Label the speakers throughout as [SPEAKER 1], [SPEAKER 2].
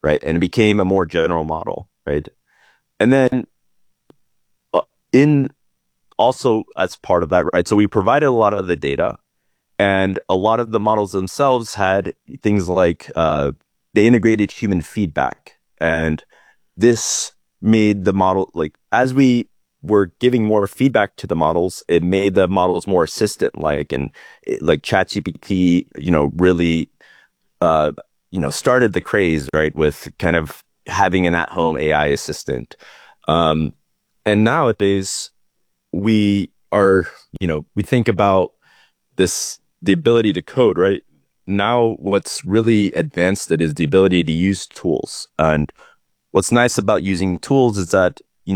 [SPEAKER 1] right? And it became a more general model, right? And then in also as part of that, right? So we provided a lot of the data, and a lot of the models themselves had things like they integrated human feedback, and this made the model like as we were giving more feedback to the models, it made the models more assistant like, and like ChatGPT, really started the craze, right, with kind of having an at-home AI assistant. Um, and nowadays we are, we think about the ability to code, right? Now, what's really advanced it is the ability to use tools. And what's nice about using tools is that,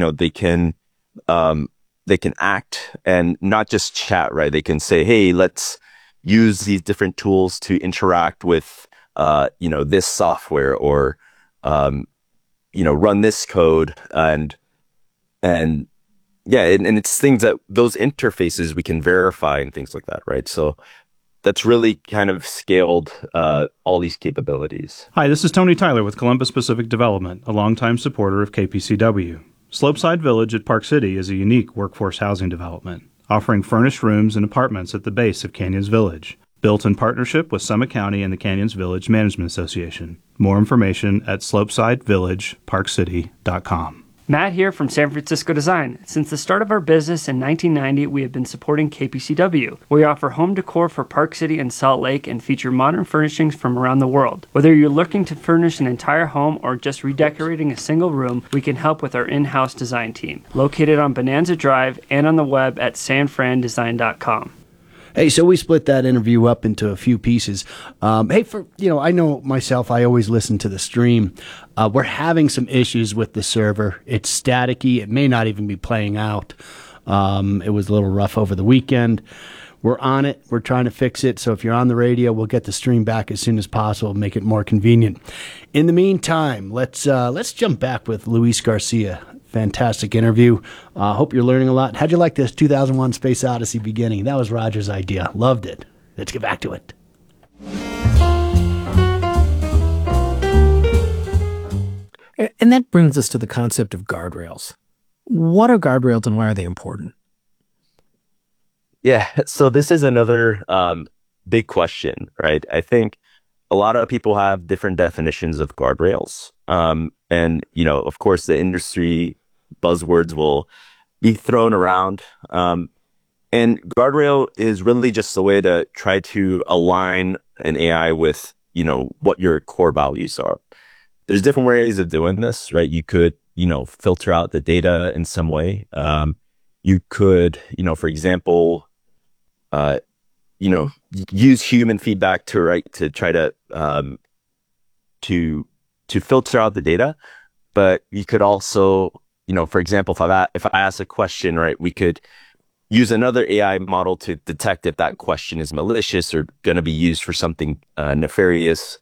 [SPEAKER 1] um, they can act and not just chat, right? They can say, hey, let's use these different tools to interact with, this software, or, um, run this code, and yeah, and it's things that those interfaces we can verify and things like that, right? So that's really kind of scaled all these capabilities.
[SPEAKER 2] Hi, this is Tony Tyler with Columbus Pacific Development, a longtime supporter of KPCW. Slopeside Village at Park City is a unique workforce housing development, offering furnished rooms and apartments at the base of Canyons Village. Built in partnership with Summit County and the Canyons Village Management Association. More information at slopesidevillageparkcity.com.
[SPEAKER 3] Matt here from San Francisco Design. Since the start of our business in 1990, we have been supporting KPCW. We offer home decor for Park City and Salt Lake and feature modern furnishings from around the world. Whether you're looking to furnish an entire home or just redecorating a single room, we can help with our in-house design team. Located on Bonanza Drive and on the web at sanfrandesign.com.
[SPEAKER 4] Hey, so we split that interview up into a few pieces. Hey, I know myself, I always listen to the stream. We're having some issues with the server. It's staticky. It may not even be playing out. It was a little rough over the weekend. We're on it. We're trying to fix it. So if you're on the radio, we'll get the stream back as soon as possible, make it more convenient. In the meantime, let's jump back with Luis Garcia. Fantastic interview. Hope you're learning a lot. How'd you like this 2001 Space Odyssey beginning? That was Roger's idea. Loved it. Let's get back to it.
[SPEAKER 5] And that brings us to the concept of guardrails. What are guardrails and why are they important?
[SPEAKER 1] Yeah, so this is another big question, right? I think a lot of people have different definitions of guardrails. And, of course, the industry buzzwords will be thrown around. And guardrail is really just a way to try to align an AI with, what your core values are. There's different ways of doing this, right? You could, filter out the data in some way. You could, for example, use human feedback to try to filter out the data. But you could also, for example, if I ask a question, right, we could use another AI model to detect if that question is malicious or going to be used for something nefarious.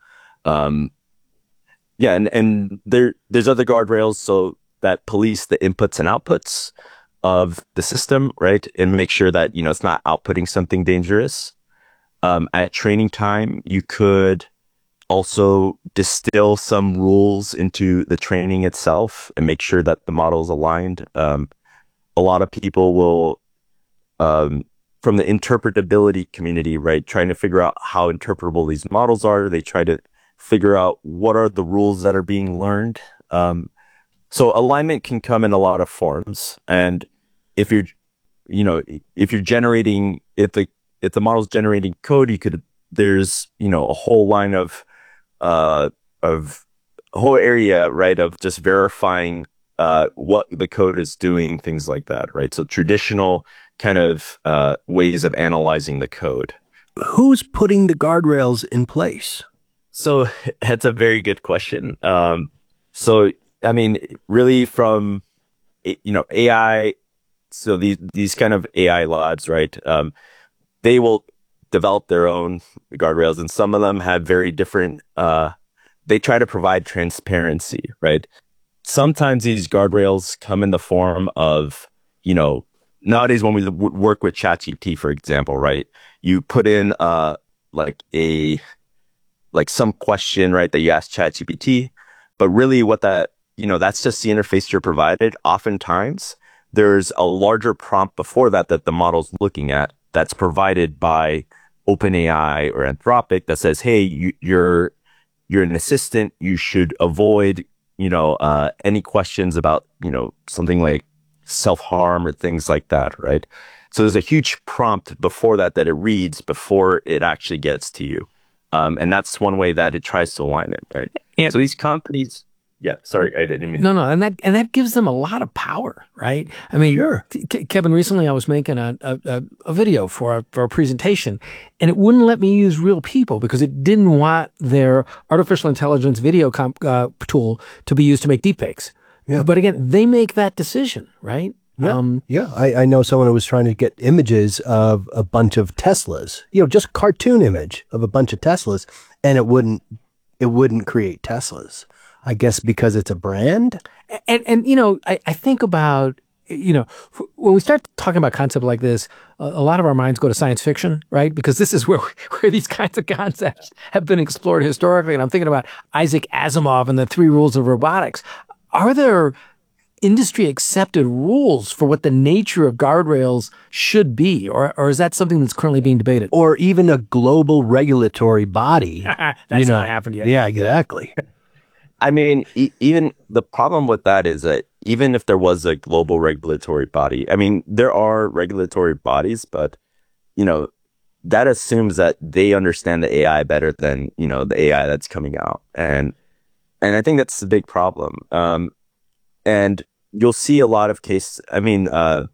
[SPEAKER 1] And there's other guardrails so that police the inputs and outputs of the system, right, and make sure that it's not outputting something dangerous. At training time, you could also distill some rules into the training itself and make sure that the model is aligned. A lot of people will, from the interpretability community, right, trying to figure out how interpretable these models are. They try to figure out what are the rules that are being learned. So alignment can come in a lot of forms. And if you're generating, if the model's generating code, there's a whole line of a whole area, right, of just verifying what the code is doing, things like that, right? So traditional kind of ways of analyzing the code.
[SPEAKER 6] Who's putting the guardrails in place?
[SPEAKER 1] So that's a very good question. So I mean, really from AI. So these kind of AI labs, right? They will develop their own guardrails, and some of them have very different. They try to provide transparency, right? Sometimes these guardrails come in the form of, nowadays when we work with ChatGPT, for example, right? You put in some question, right, that you ask ChatGPT, But really what that, that's just the interface you're provided. Oftentimes there's a larger prompt before that the model's looking at that's provided by OpenAI or Anthropic that says, hey, you're an assistant. You should avoid, any questions about, something like self-harm or things like that, right? So there's a huge prompt before that it reads before it actually gets to you. And that's one way that it tries to align it, right?
[SPEAKER 5] And
[SPEAKER 1] so these companies, yeah, sorry, I didn't mean.
[SPEAKER 5] No, and that gives them a lot of power, right? I mean,
[SPEAKER 6] Sure.
[SPEAKER 5] Kevin, recently I was making a video for a presentation, and it wouldn't let me use real people because it didn't want their artificial intelligence video tool to be used to make deepfakes.
[SPEAKER 6] Yeah.
[SPEAKER 5] But again, they make that decision, right?
[SPEAKER 6] Yeah. I know someone who was trying to get images of a bunch of Teslas, just a cartoon image of a bunch of Teslas, and it wouldn't create Teslas. I guess because it's a brand.
[SPEAKER 5] And I think about, when we start talking about concepts like this, a lot of our minds go to science fiction, right? Because this is where these kinds of concepts have been explored historically. And I'm thinking about Isaac Asimov and the 3 rules of robotics. Are there industry accepted rules for what the nature of guardrails should be? Or is that something that's currently being debated?
[SPEAKER 6] Or even a global regulatory body.
[SPEAKER 5] That's not happened yet.
[SPEAKER 6] Yeah, exactly.
[SPEAKER 1] I mean, even the problem with that is that even if there was a global regulatory body, I mean, there are regulatory bodies, but, that assumes that they understand the AI better than, the AI that's coming out. And I think that's the big problem. And you'll see a lot of cases. I mean,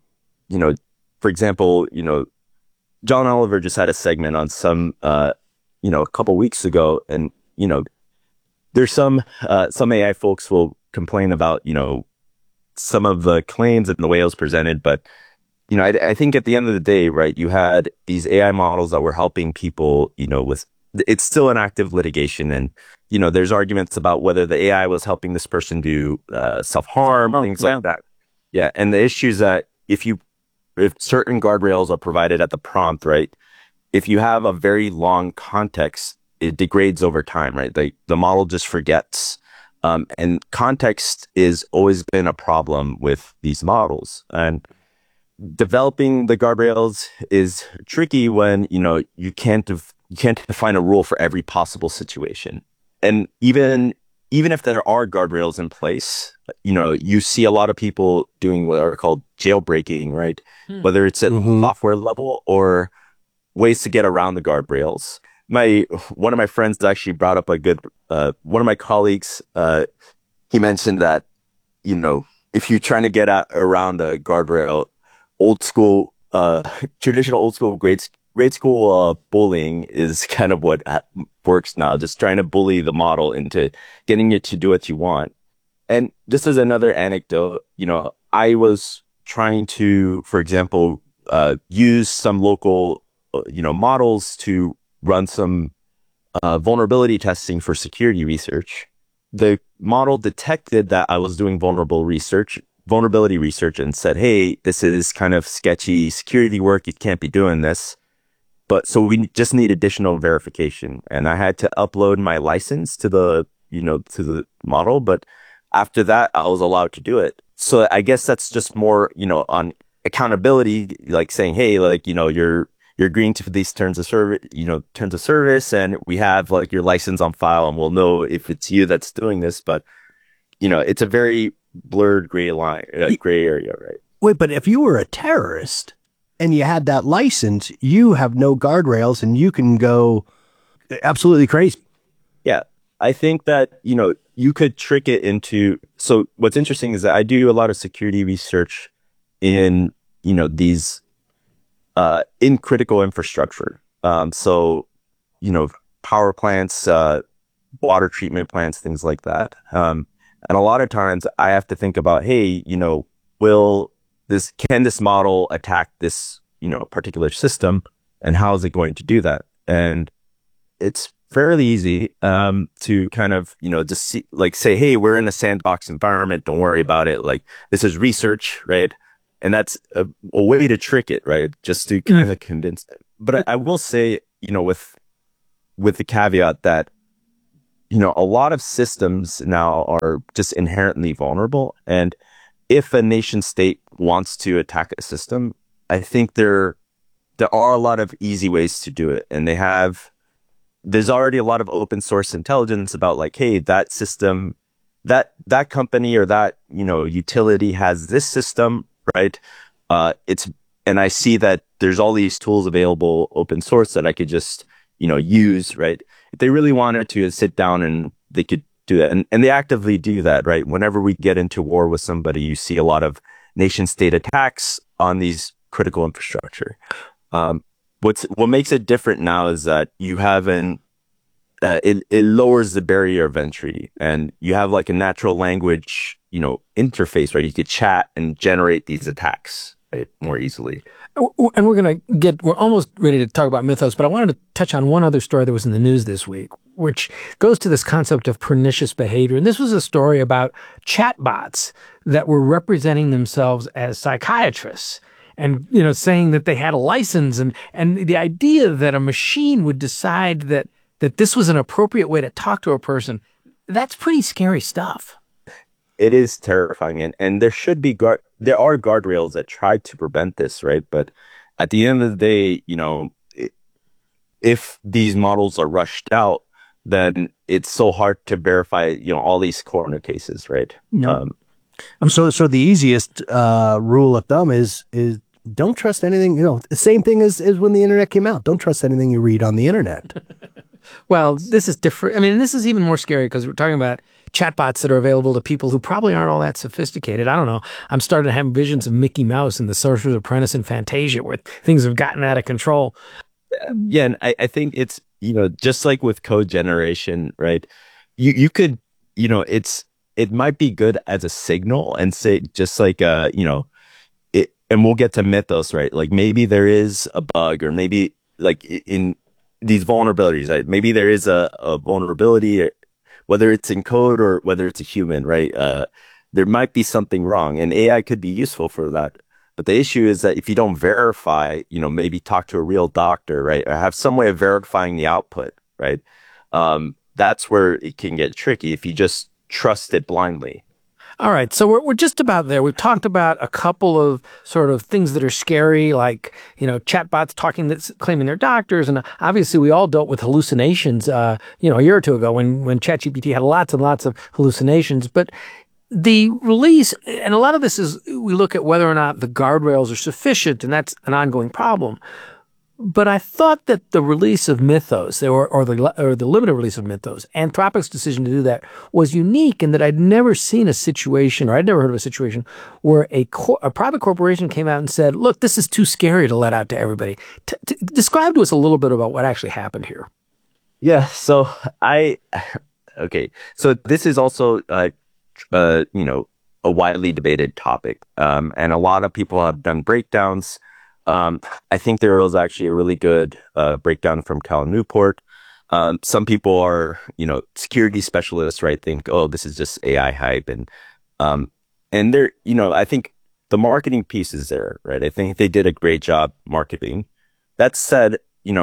[SPEAKER 1] for example, John Oliver just had a segment on some, a couple weeks ago, and, there's some AI folks will complain about, some of the claims and the way it was presented. But, I think at the end of the day, right, you had these AI models that were helping people, with, it's still an active litigation. And, there's arguments about whether the AI was helping this person do self-harm, things like that. Yeah. And the issue is that if certain guardrails are provided at the prompt, right, if you have a very long context, it degrades over time, right? The model just forgets. And context is always been a problem with these models. And developing the guardrails is tricky when, you can't define a rule for every possible situation. And even if there are guardrails in place, you see a lot of people doing what are called jailbreaking, right? Whether it's at software level or ways to get around the guardrails. One of my friends actually brought up one of my colleagues, he mentioned that, if you're trying to get around a guardrail, traditional old school grade school bullying is kind of what works now, just trying to bully the model into getting it to do what you want. And just as another anecdote, I was trying to, for example, use some local, models to run some vulnerability testing for security research. The model detected that I was doing vulnerability research and said, hey, this is kind of sketchy security work. You can't be doing this. But so we just need additional verification. And I had to upload my license to the model. But after that, I was allowed to do it. So I guess that's just more, on accountability, like saying, hey, like, you're agreeing to these terms of service, and we have like your license on file, and we'll know if it's you that's doing this. But, it's a very blurred gray area, right?
[SPEAKER 6] Wait, but if you were a terrorist and you had that license, you have no guardrails and you can go absolutely crazy.
[SPEAKER 1] Yeah. I think that, you could trick it into, so what's interesting is that I do a lot of security research in, these, in critical infrastructure. So, power plants, water treatment plants, things like that. And a lot of times I have to think about, hey, can this model attack this, particular system, and how is it going to do that? And it's fairly easy, to kind of, just say, hey, we're in a sandbox environment. Don't worry about it. Like, this is research, right? And that's a way to trick it, right? Just to kind of convince it. But I will say, with the caveat that a lot of systems now are just inherently vulnerable. And if a nation state wants to attack a system, I think there are a lot of easy ways to do it. And there's already a lot of open source intelligence about like, hey, that system, that company or that, utility has this system, right? And I see that there's all these tools available open source that I could just, use, right? If they really wanted to sit down and they could do that. And they actively do that, right? Whenever we get into war with somebody, you see a lot of nation state attacks on these critical infrastructure. What makes it different now is that you have it lowers the barrier of entry, and you have like a natural language, interface where you could chat and generate these attacks, right, more easily.
[SPEAKER 5] And we're almost ready to talk about Mythos, but I wanted to touch on one other story that was in the news this week, which goes to this concept of pernicious behavior. And this was a story about chatbots that were representing themselves as psychiatrists and, saying that they had a license, and the idea that a machine would decide that this was an appropriate way to talk to a person, that's pretty scary stuff.
[SPEAKER 1] It is terrifying, and there should be there are guardrails that try to prevent this, right? But at the end of the day, if these models are rushed out, then it's so hard to verify, all these corner cases, right?
[SPEAKER 6] No. So the easiest rule of thumb is don't trust anything. The same thing as when the internet came out. Don't trust anything you read on the internet.
[SPEAKER 5] Well, this is different. I mean, this is even more scary because we're talking about chatbots that are available to people who probably aren't all that sophisticated. I don't know. I'm starting to have visions of Mickey Mouse and the Sorcerer's Apprentice and Fantasia where things have gotten out of control.
[SPEAKER 1] Yeah, and I think it's, just like with code generation, right? You could, it might be good as a signal and say, just like, it, and we'll get to Mythos, right? Like maybe there is a bug, or maybe like in these vulnerabilities, right? Maybe there is a vulnerability, whether it's in code or whether it's a human, right? There might be something wrong, and AI could be useful for that. But the issue is that if you don't verify, maybe talk to a real doctor, right? Or have some way of verifying the output, right? That's where it can get tricky if you just trust it blindly.
[SPEAKER 5] All right, so we're just about there. We've talked about a couple of sort of things that are scary, like, chatbots claiming they're doctors. And obviously we all dealt with hallucinations, a year or two ago when ChatGPT had lots and lots of hallucinations. But the release, and a lot of this is, we look at whether or not the guardrails are sufficient, and that's an ongoing problem. But I thought that the release of Mythos, or the limited release of Mythos, Anthropic's decision to do that, was unique in that I'd never seen a situation, or I'd never heard of a situation, where a private corporation came out and said, look, this is too scary to let out to everybody. Describe to us a little bit about what actually happened here.
[SPEAKER 1] Yeah, so okay. So this is also, a widely debated topic. And a lot of people have done breakdowns. I think there was actually a really good breakdown from Cal Newport. Some people are, security specialists, right? Think, oh, this is just AI hype, and they're, I think the marketing piece is there, right? I think they did a great job marketing. That said,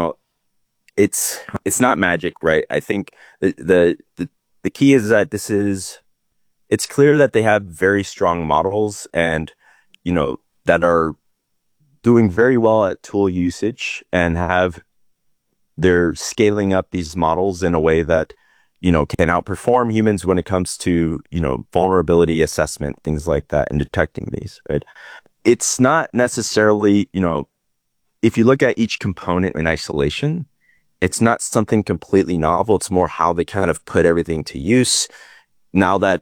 [SPEAKER 1] it's not magic, right? I think the key is that it's clear that they have very strong models, and that are doing very well at tool usage, and they're scaling up these models in a way that, can outperform humans when it comes to, vulnerability assessment, things like that, and detecting these, right? It's not necessarily, if you look at each component in isolation, it's not something completely novel. It's more how they kind of put everything to use. Now that,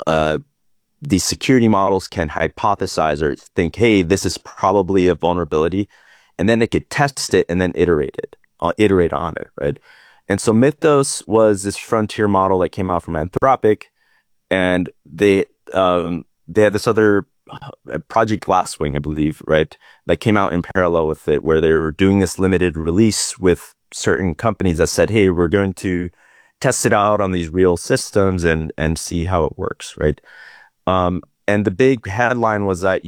[SPEAKER 1] these security models can hypothesize or think, hey, this is probably a vulnerability, and then it could test it and then iterate on it, right? And so Mythos was this frontier model that came out from Anthropic, and they had this other Project Glasswing, I believe, right, that came out in parallel with it, where they were doing this limited release with certain companies that said, hey, we're going to test it out on these real systems and see how it works, right? And the big headline was that,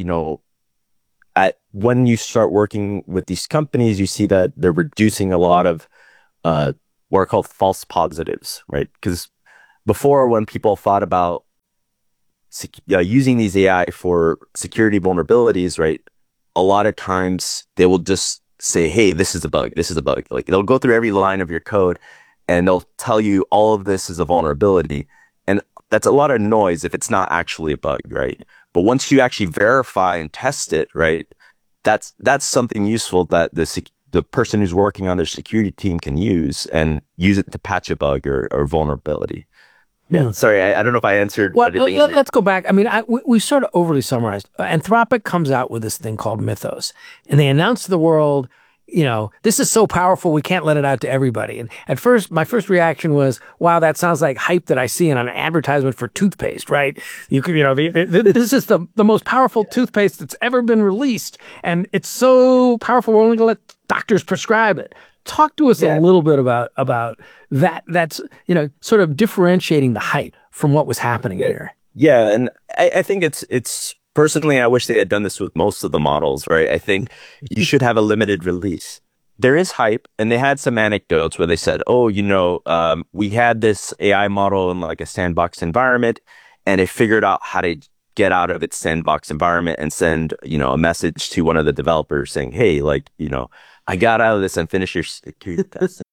[SPEAKER 1] when you start working with these companies, you see that they're reducing a lot of what are called false positives, right? Because before, when people thought about using these AI for security vulnerabilities, right? A lot of times they will just say, hey, this is a bug. This is a bug. Like they'll go through every line of your code and they'll tell you all of this is a vulnerability. And that's a lot of noise if it's not actually a bug, right? But once you actually verify and test it, right? That's something useful that the person who's working on their security team can use and use it to patch a bug or vulnerability. Yeah, sorry, I don't know if I answered.
[SPEAKER 5] Well, let's go back. I mean, we sort of overly summarized. Anthropic comes out with this thing called Mythos, and they announce to the world, this is so powerful, we can't let it out to everybody. And at first, my first reaction was, wow, that sounds like hype that I see in an advertisement for toothpaste, right? This is the most powerful toothpaste that's ever been released, and it's so powerful, we're only going to let doctors prescribe it. Talk to us a little bit about that. That's, sort of differentiating the hype from what was happening here.
[SPEAKER 1] Yeah. And I think it's personally, I wish they had done this with most of the models, right? I think you should have a limited release. There is hype, and they had some anecdotes where they said, we had this AI model in like a sandbox environment, and it figured out how to get out of its sandbox environment and send, a message to one of the developers saying, hey, I got out of this and finished your security test.